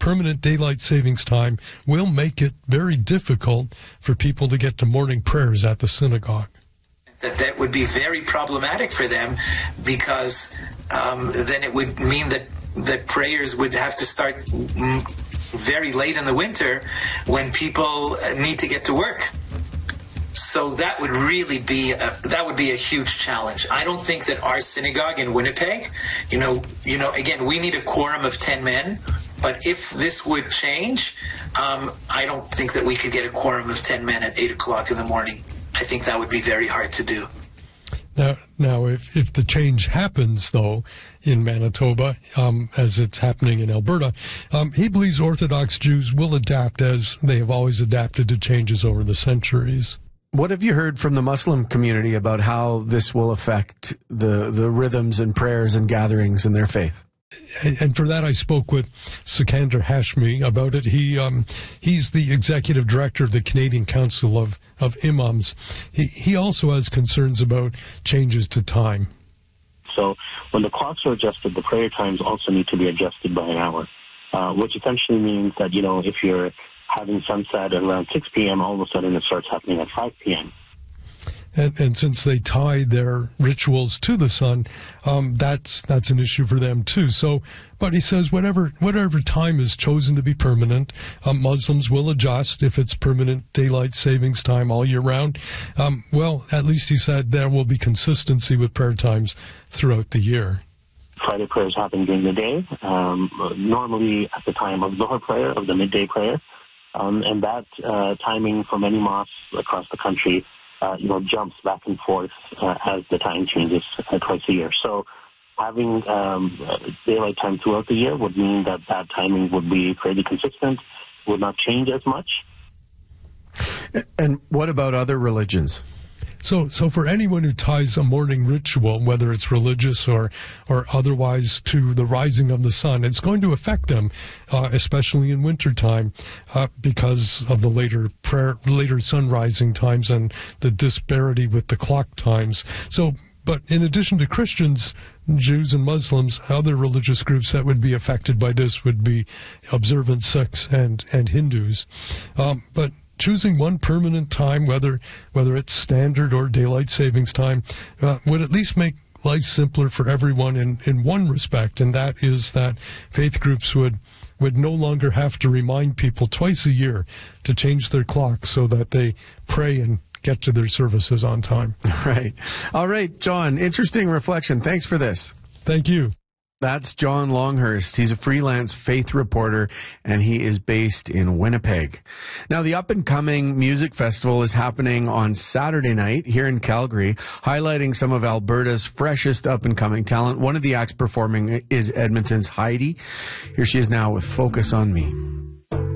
permanent daylight savings time will make it very difficult for people to get to morning prayers at the synagogue. That would be very problematic for them, because then it would mean that prayers would have to start very late in the winter when people need to get to work. So that would really be a huge challenge. I don't think that our synagogue in Winnipeg, again, we need a quorum of 10 men. But if this would change, I don't think that we could get a quorum of 10 men at 8 o'clock in the morning. I think that would be very hard to do. Now, if the change happens, though, in Manitoba, as it's happening in Alberta, he believes Orthodox Jews will adapt as they have always adapted to changes over the centuries. What have you heard from the Muslim community about how this will affect the rhythms and prayers and gatherings in their faith? And for that, I spoke with Sikander Hashmi about it. He's the executive director of the Canadian Council of Imams. He also has concerns about changes to time. So when the clocks are adjusted, the prayer times also need to be adjusted by an hour, which essentially means that, if you're having sunset at around 6 p.m., all of a sudden it starts happening at 5 p.m. And since they tie their rituals to the sun, that's an issue for them too. So, but he says whatever time is chosen to be permanent, Muslims will adjust if it's permanent daylight savings time all year round. Well, at least he said there will be consistency with prayer times throughout the year. Friday prayers happen during the day, normally at the time of Zohar prayer, of the midday prayer, and that timing for many mosques across the country jumps back and forth as the time changes twice a year. So having daylight time throughout the year would mean that timing would be fairly consistent, would not change as much. And what about other religions? So for anyone who ties a morning ritual, whether it's religious or otherwise, to the rising of the sun, it's going to affect them, especially in wintertime, because of the later sun rising times and the disparity with the clock times. So, but in addition to Christians, Jews and Muslims, other religious groups that would be affected by this would be observant Sikhs and Hindus. But choosing one permanent time, whether it's standard or daylight savings time, would at least make life simpler for everyone in one respect, and that is that faith groups would no longer have to remind people twice a year to change their clocks so that they pray and get to their services on time. Right. All right, John, interesting reflection. Thanks for this. Thank you. That's John Longhurst. He's a freelance faith reporter, and he is based in Winnipeg. Now, the up-and-coming music festival is happening on Saturday night here in Calgary, highlighting some of Alberta's freshest up-and-coming talent. One of the acts performing is Edmonton's Heidi. Here she is now with Focus on Me.